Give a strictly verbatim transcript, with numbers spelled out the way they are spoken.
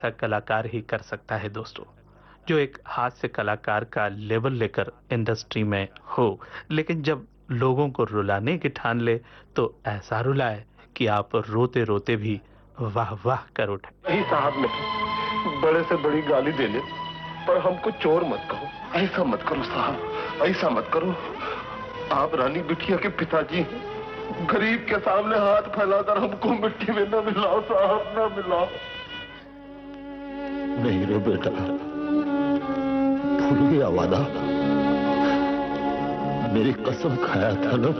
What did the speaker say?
ऐसा कलाकार ही कर सकता है दोस्तों, जो एक हास्य कलाकार का लेवल लेकर इंडस्ट्री में हो, लेकिन जब लोगों को रुलाने की ठान ले तो ऐसा रुलाए कि आप रोते रोते भी वाह वाह कर उठे। नहीं साहब, नहीं, बड़े से बड़ी गाली दे ले पर हमको चोर मत कहो। ऐसा मत करो साहब, ऐसा मत करो। आप रानी बिटिया के पिताजी हैं। गरीब के सामने हाथ फैलाकर हमको मिट्टी में न मिलाओ साहब, न मिलाओ। नहीं रे बेटा, भूल गया वादा। मेरी कसम खाया था ना,